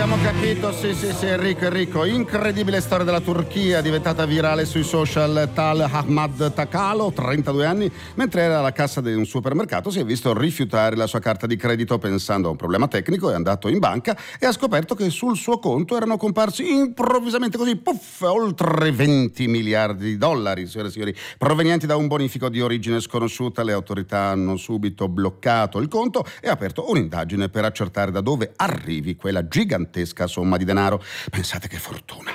abbiamo capito, sì, Enrico. Incredibile storia della Turchia, diventata virale sui social. Tal Ahmad Takalo, 32 anni, mentre era alla cassa di un supermercato, si è visto rifiutare la sua carta di credito pensando a un problema tecnico. È andato in banca e ha scoperto che sul suo conto erano comparsi improvvisamente così, puff, oltre 20 miliardi di dollari, signore e signori, provenienti da un bonifico di origine sconosciuta. Le autorità hanno subito bloccato il conto e aperto un'indagine per accertare da dove arrivi quella gigantesca somma di denaro. Pensate che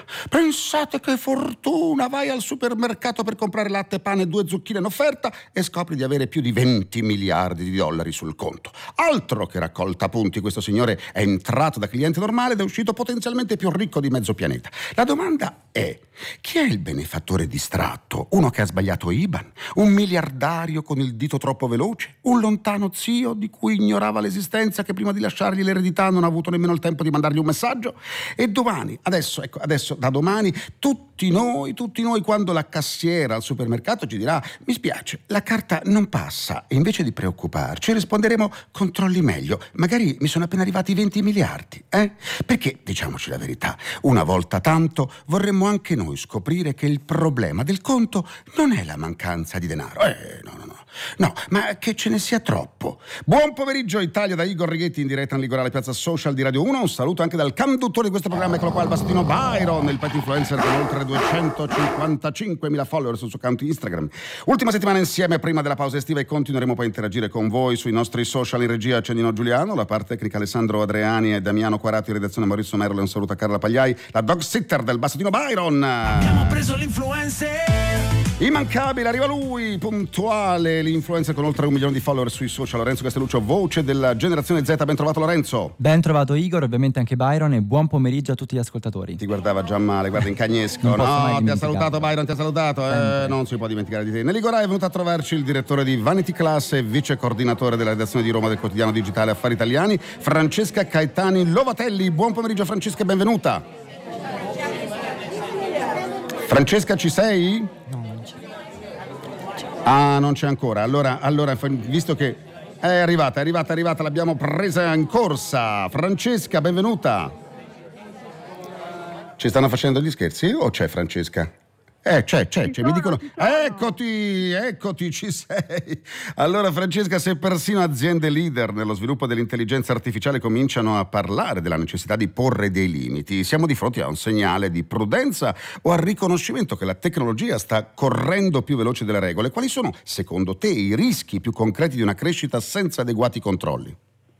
fortuna! Vai al supermercato per comprare latte, pane e 2 zucchine in offerta e scopri di avere più di 20 miliardi di dollari sul conto. Altro che raccolta punti, questo signore è entrato da cliente normale ed è uscito potenzialmente più ricco di mezzo pianeta. La domanda è: chi è il benefattore distratto? Uno che ha sbagliato IBAN? Un miliardario con il dito troppo veloce? Un lontano zio di cui ignorava l'esistenza, che prima di lasciargli l'eredità non ha avuto nemmeno il tempo di mandargli un messaggio? E domani, adesso da domani, tutti noi, quando la cassiera al supermercato ci dirà: mi spiace, la carta non passa, e invece di preoccuparci risponderemo: controlli meglio, magari mi sono appena arrivati 20 miliardi, Perché, diciamoci la verità, una volta tanto vorremmo anche noi scoprire che il problema del conto non è la mancanza di denaro. No, ma che ce ne sia troppo. Buon pomeriggio Italia da Igor Righetti, in diretta in Ligorale, piazza social di Radio 1. Un saluto anche dal conduttore di questo programma, eccolo qua, il Bassatino Byron, il pet influencer con oltre 255.000 follower sul suo account Instagram. Ultima settimana insieme prima della pausa estiva, e continueremo poi a interagire con voi sui nostri social. In regia Cennino Giuliano, la parte tecnica Alessandro Adriani e Damiano Quarati, in redazione Maurizio Merlo. Un saluto a Carla Pagliai, la dog sitter del Bassatino Byron. Abbiamo preso l'influencer. Immancabile, arriva lui, puntuale, l'influencer con oltre 1 milione di follower sui social, Lorenzo Castelluccio, voce della generazione Z. Ben trovato Lorenzo. Ben trovato Igor, ovviamente anche Byron, e buon pomeriggio a tutti gli ascoltatori. Ti guardava già male, guarda, in cagnesco. No, ti ha salutato Byron, ti ha salutato. Non si può dimenticare di te. Nell'Igorà è venuto a trovarci il direttore di Vanity Class e vice coordinatore della redazione di Roma del quotidiano digitale Affari Italiani, Francesca Caetani Lovatelli. Buon pomeriggio Francesca e benvenuta. Francesca, ci sei? No, non c'è. Ah, non c'è ancora. Allora, visto che è arrivata, l'abbiamo presa in corsa. Francesca, benvenuta. Ci stanno facendo gli scherzi o c'è Francesca? C'è, mi dicono. Eccoti, ci sei. Allora Francesca, se persino aziende leader nello sviluppo dell'intelligenza artificiale cominciano a parlare della necessità di porre dei limiti, siamo di fronte a un segnale di prudenza o al riconoscimento che la tecnologia sta correndo più veloce delle regole? Quali sono, secondo te, i rischi più concreti di una crescita senza adeguati controlli?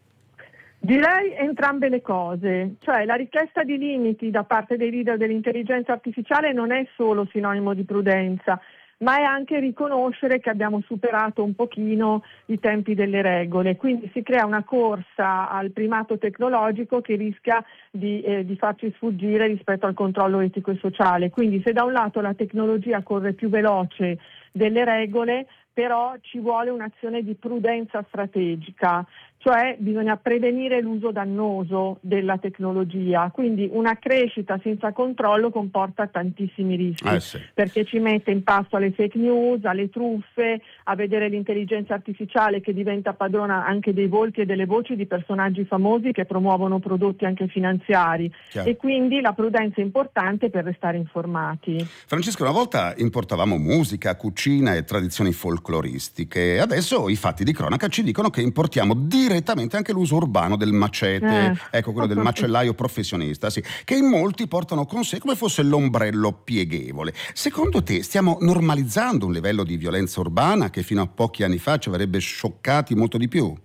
Direi entrambe le cose, cioè la richiesta di limiti da parte dei leader dell'intelligenza artificiale non è solo sinonimo di prudenza, ma è anche riconoscere che abbiamo superato un pochino i tempi delle regole, quindi si crea una corsa al primato tecnologico che rischia di farci sfuggire rispetto al controllo etico e sociale. Quindi se da un lato la tecnologia corre più veloce delle regole, però ci vuole un'azione di prudenza strategica, cioè bisogna prevenire l'uso dannoso della tecnologia, quindi una crescita senza controllo comporta tantissimi rischi, sì. Perché ci mette in pasto alle fake news, alle truffe, a vedere l'intelligenza artificiale che diventa padrona anche dei volti e delle voci di personaggi famosi che promuovono prodotti anche finanziari. Chiaro. E quindi la prudenza è importante per restare informati. Francesca, una volta importavamo musica, cucina e tradizioni folcloristiche, adesso i fatti di cronaca ci dicono che importiamo direttamente anche l'uso urbano del macete, ecco, quello del macellaio professionista, sì, che in molti portano con sé come fosse l'ombrello pieghevole. Secondo te stiamo normalizzando un livello di violenza urbana che fino a pochi anni fa ci avrebbe scioccati molto di più?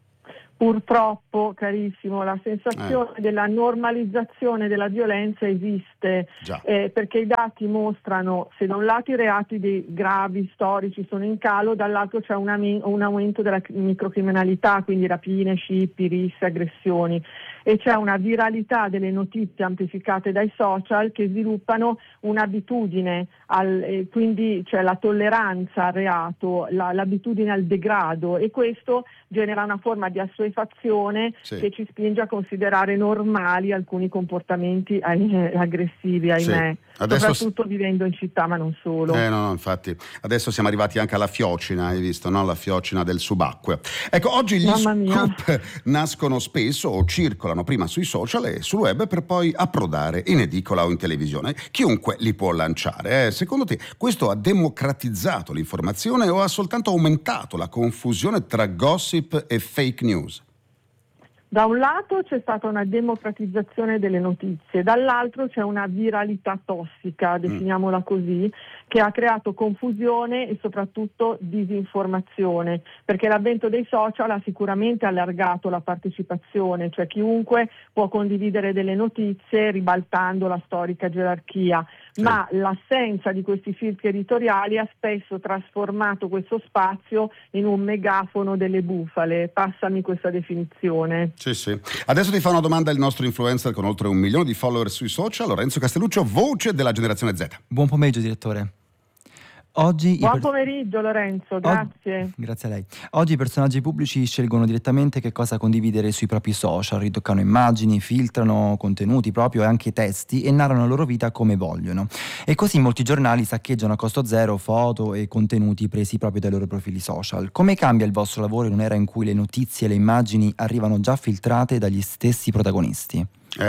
Purtroppo, carissimo, la sensazione della normalizzazione della violenza esiste, perché i dati mostrano, se da un lato i reati dei gravi storici sono in calo, dall'altro c'è un aumento della microcriminalità, quindi rapine, scippi, risse, aggressioni, e c'è una viralità delle notizie amplificate dai social che sviluppano un'abitudine, quindi c'è la tolleranza al reato, l'abitudine al degrado, e questo genera una forma di assuefazione che ci spinge a considerare normali alcuni comportamenti aggressivi, ahimè. Soprattutto vivendo in città, ma non solo. No, infatti. Adesso siamo arrivati anche alla fiocina, hai visto, no? La fiocina del subacqueo. Ecco, oggi gli scoop nascono spesso o circolano circolano prima sui social e sul web per poi approdare in edicola o in televisione. Chiunque li può lanciare. Secondo te questo ha democratizzato l'informazione o ha soltanto aumentato la confusione tra gossip e fake news? Da un lato c'è stata una democratizzazione delle notizie, dall'altro c'è una viralità tossica, definiamola così, che ha creato confusione e soprattutto disinformazione, perché l'avvento dei social ha sicuramente allargato la partecipazione, cioè chiunque può condividere delle notizie ribaltando la storica gerarchia, ma l'assenza di questi filtri editoriali ha spesso trasformato questo spazio in un megafono delle bufale. Passami questa definizione. Sì. Adesso ti fa una domanda il nostro influencer con oltre 1 milione di follower sui social, Lorenzo Castelluccio, voce della generazione Z. Buon pomeriggio, direttore. Buon pomeriggio Lorenzo, grazie. Grazie a lei. Oggi i personaggi pubblici scelgono direttamente che cosa condividere sui propri social, ritoccano immagini, filtrano contenuti proprio e anche testi e narrano la loro vita come vogliono. E così molti giornali saccheggiano a costo zero foto e contenuti presi proprio dai loro profili social. Come cambia il vostro lavoro in un'era in cui le notizie e le immagini arrivano già filtrate dagli stessi protagonisti?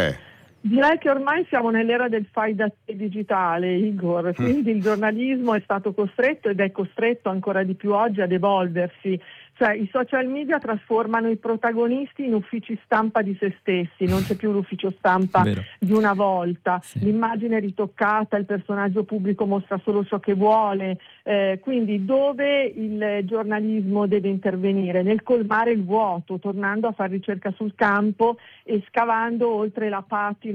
Direi che ormai siamo nell'era del fai da te digitale, Igor, quindi il giornalismo è stato costretto ed è costretto ancora di più oggi ad evolversi. Cioè i social media trasformano i protagonisti in uffici stampa di se stessi, non c'è più l'ufficio stampa di una volta, l'immagine è ritoccata, il personaggio pubblico mostra solo ciò che vuole, quindi dove il giornalismo deve intervenire? Nel colmare il vuoto, tornando a fare ricerca sul campo e scavando oltre la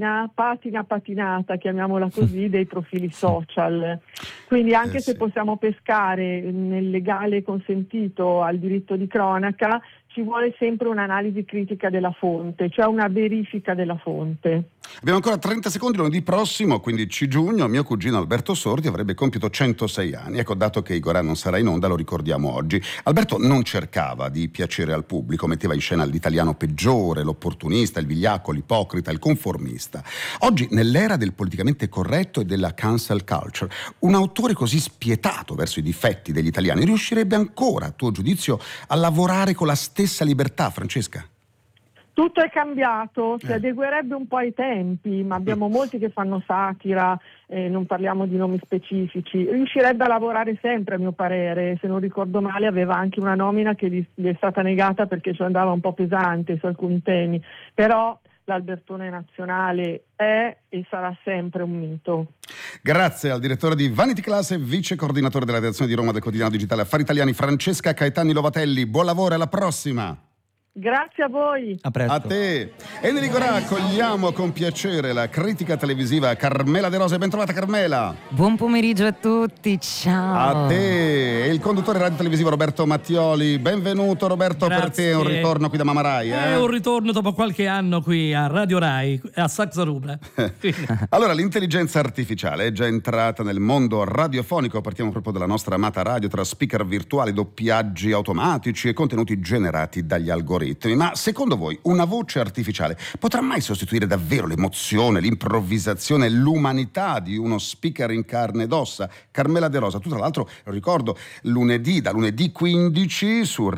patinata, chiamiamola così, dei profili social. Quindi anche se possiamo pescare nel legale consentito al diritto di cronaca, ci vuole sempre un'analisi critica della fonte, cioè una verifica della fonte. Abbiamo ancora 30 secondi. Lunedì prossimo, 15 giugno, mio cugino Alberto Sordi avrebbe compiuto 106 anni. Ecco, dato che Igor non sarà in onda, lo ricordiamo oggi. Alberto non cercava di piacere al pubblico, metteva in scena l'italiano peggiore, l'opportunista, il vigliacco, l'ipocrita, il conformista. Oggi, nell'era del politicamente corretto e della cancel culture, un autore così spietato verso i difetti degli italiani riuscirebbe ancora, a tuo giudizio, a lavorare con la stessa libertà, Francesca? Tutto è cambiato, si adeguerebbe un po' ai tempi, ma abbiamo molti che fanno satira, non parliamo di nomi specifici. Riuscirebbe a lavorare sempre, a mio parere. Se non ricordo male aveva anche una nomina che gli è stata negata perché ci andava un po' pesante su alcuni temi, però l'Albertone nazionale è e sarà sempre un mito. Grazie al direttore di Vanity Class e vice coordinatore della redazione di Roma del quotidiano digitale Affari Italiani, Francesca Caetani Lovatelli. Buon lavoro, alla prossima! Grazie a voi. A presto. A te. Enrico Ra, accogliamo con piacere la critica televisiva Carmela De Rosa. Ben trovata, Carmela. Buon pomeriggio a tutti, ciao. A te. E il conduttore radiotelevisivo Roberto Mattioli. Benvenuto Roberto. Grazie. Per te è un ritorno qui da Mamma Rai. È un ritorno dopo qualche anno qui a Radio Rai, a Saxa Rubra. Allora, l'intelligenza artificiale è già entrata nel mondo radiofonico. Partiamo proprio dalla nostra amata radio, tra speaker virtuali, doppiaggi automatici e contenuti generati dagli algoritmi. Ma secondo voi una voce artificiale potrà mai sostituire davvero l'emozione, l'improvvisazione e l'umanità di uno speaker in carne ed ossa? Carmela De Rosa, tu tra l'altro, lo ricordo, da lunedì 15 su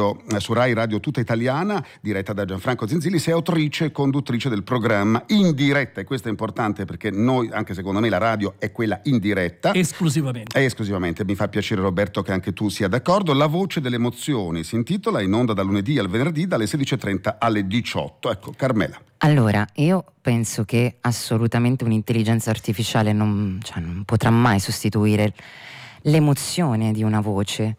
Rai Radio Tutta Italiana, diretta da Gianfranco Zenzilli, sei autrice e conduttrice del programma in diretta, e questo è importante perché noi, anche secondo me, la radio è quella in diretta. Esclusivamente. Mi fa piacere, Roberto, che anche tu sia d'accordo. La voce delle emozioni si intitola, in onda dal lunedì al venerdì dalle 16:30 alle 18. Ecco, Carmela. Allora, io penso che assolutamente un'intelligenza artificiale non potrà mai sostituire l'emozione di una voce,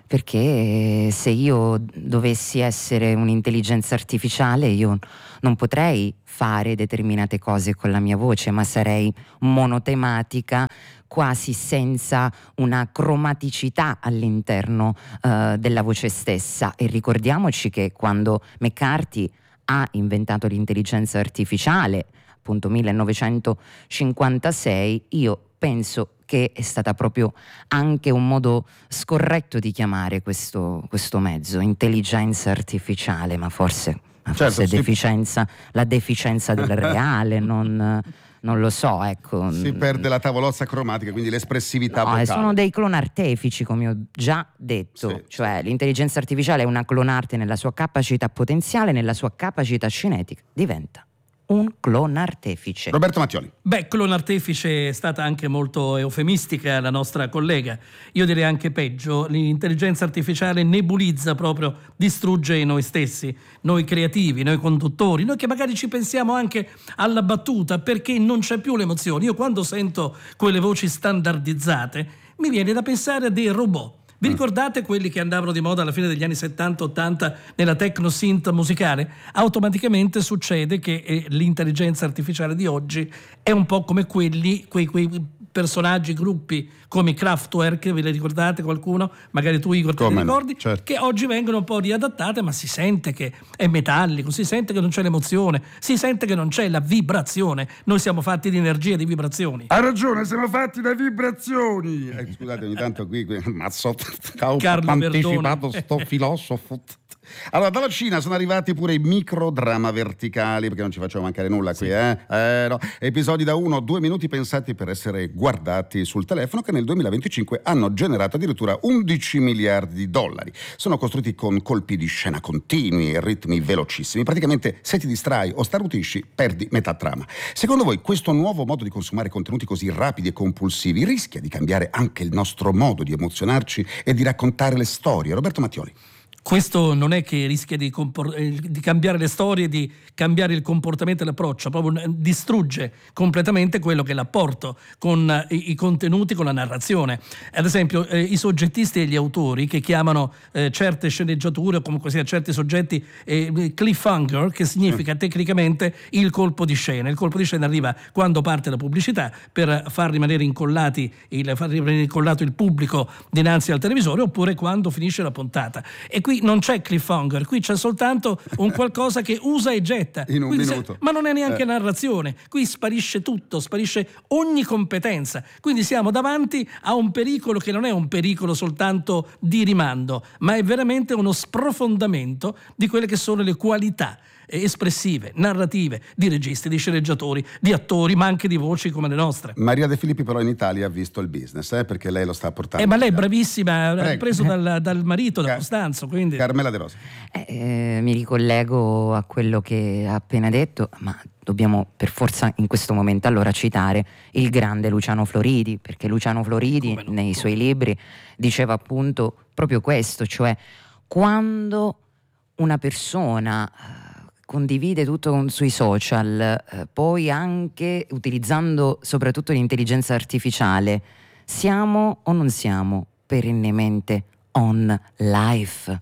perché se io dovessi essere un'intelligenza artificiale io non potrei fare determinate cose con la mia voce, ma sarei monotematica, quasi senza una cromaticità all'interno della voce stessa. E ricordiamoci che quando McCarthy ha inventato l'intelligenza artificiale, appunto 1956, io penso che è stata proprio anche un modo scorretto di chiamare questo mezzo, intelligenza artificiale, ma forse Certo, la deficienza del reale, non non lo so, ecco. Si perde la tavolozza cromatica, quindi l'espressività vocale. Sono dei clonartefici, come ho già detto, Sì, cioè l'intelligenza artificiale è una clonarte nella sua capacità potenziale, nella sua capacità cinetica, diventa un clonartefice. Roberto Mattioli. Beh, clonartefice è stata anche molto eufemistica la nostra collega. Io direi anche peggio, l'intelligenza artificiale nebulizza proprio, distrugge noi stessi, noi creativi, noi conduttori, noi che magari ci pensiamo anche alla battuta, perché non c'è più l'emozione. Io quando sento quelle voci standardizzate mi viene da pensare a dei robot. Vi ricordate quelli che andavano di moda alla fine degli anni 70-80 nella techno synth musicale? Automaticamente succede che l'intelligenza artificiale di oggi è un po' come quei personaggi, gruppi come i Kraftwerk, ve le ricordate qualcuno? Magari tu, Igor, te li ricordi? Certo. Che oggi vengono un po' riadattate, ma si sente che è metallico, si sente che non c'è l'emozione, si sente che non c'è la vibrazione. Noi siamo fatti di energia e di vibrazioni. Ha ragione, siamo fatti da vibrazioni. Scusate, ogni tanto qui mazzo Carlo anticipato sto filosofo. Allora, dalla Cina sono arrivati pure i microdrama verticali, perché non ci facciamo mancare nulla qui, no. Episodi da 1-2 minuti pensati per essere guardati sul telefono, che nel 2025 hanno generato addirittura 11 miliardi di dollari. Sono costruiti con colpi di scena continui e ritmi velocissimi. Praticamente, se ti distrai o starnutisci, perdi metà trama. Secondo voi questo nuovo modo di consumare contenuti così rapidi e compulsivi rischia di cambiare anche il nostro modo di emozionarci e di raccontare le storie? Roberto Mattioli. Questo non è che rischia di cambiare le storie, di cambiare il comportamento e l'approccio, proprio distrugge completamente quello che è l'apporto con i contenuti, con la narrazione. Ad esempio, i soggettisti e gli autori che chiamano certe sceneggiature o comunque sia certi soggetti cliffhanger, che significa tecnicamente il colpo di scena. Il colpo di scena arriva quando parte la pubblicità per far rimanere incollato il pubblico dinanzi al televisore, oppure quando finisce la puntata. E qui non c'è cliffhanger, qui c'è soltanto un qualcosa che usa e getta in un minuto. Ma non è neanche narrazione, qui sparisce tutto, sparisce ogni competenza, quindi siamo davanti a un pericolo che non è un pericolo soltanto di rimando, ma è veramente uno sprofondamento di quelle che sono le qualità espressive, narrative di registi, di sceneggiatori, di attori, ma anche di voci come le nostre. Maria De Filippi però in Italia ha visto il business, perché lei lo sta portando. Ma lei è bravissima, ha preso dal marito, da Costanzo, quindi. Carmela De Rosa. Mi ricollego a quello che ha appena detto, ma dobbiamo per forza in questo momento allora citare il grande Luciano Floridi, perché Luciano Floridi nei suoi libri diceva appunto proprio questo, cioè quando una persona condivide tutto sui social, poi anche utilizzando soprattutto l'intelligenza artificiale, siamo o non siamo perennemente on life,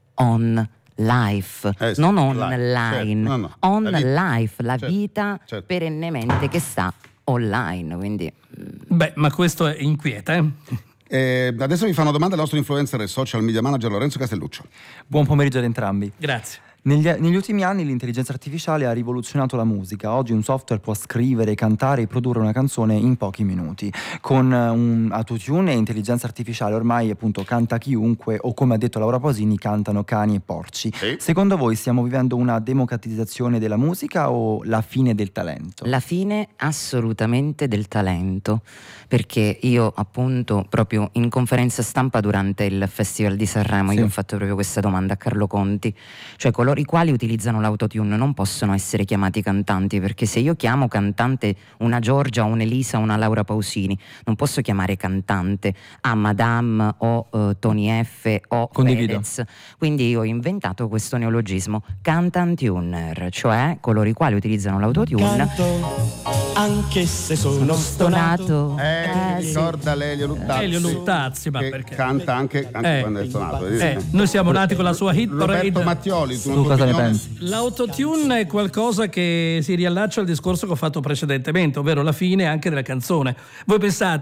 non online, certo. on life, la vita perennemente che sta online, quindi. Beh, ma questo inquieta, adesso vi fa una domanda il nostro influencer e social media manager Lorenzo Castelluccio. Buon pomeriggio ad entrambi. Grazie. Negli ultimi anni l'intelligenza artificiale ha rivoluzionato la musica. Oggi un software può scrivere, cantare e produrre una canzone in pochi minuti. Con autotune e intelligenza artificiale ormai appunto canta chiunque, o come ha detto Laura Pausini, cantano cani e porci. Sì. Secondo voi stiamo vivendo una democratizzazione della musica o la fine del talento? La fine assolutamente del talento, perché io appunto proprio in conferenza stampa durante il Festival di Sanremo io ho fatto proprio questa domanda a Carlo Conti, cioè coloro i quali utilizzano l'autotune non possono essere chiamati cantanti, perché se io chiamo cantante una Giorgia, un'Elisa, una Laura Pausini, non posso chiamare cantante a Madame o Tony F o Fedez. Quindi io ho inventato questo neologismo cantantuner, cioè coloro i quali utilizzano l'autotune. Canto anche se sono stonato. Ricorda Lelio Luttazzi, ma perché? Canta anche quando è stonato. Noi siamo nati con la sua hit parade. Roberto Mattioli, tu cosa ne pensi? L'autotune è qualcosa che si riallaccia al discorso che ho fatto precedentemente, ovvero la fine anche della canzone. Voi pensate